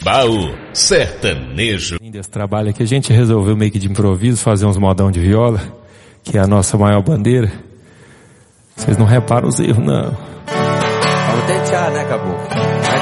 Baú Sertanejo. Esse trabalho aqui a gente resolveu meio que de improviso fazer uns modão de viola, que é a nossa maior bandeira. Vocês não reparam os erros, não. Vamos tentear, né, Caboclo?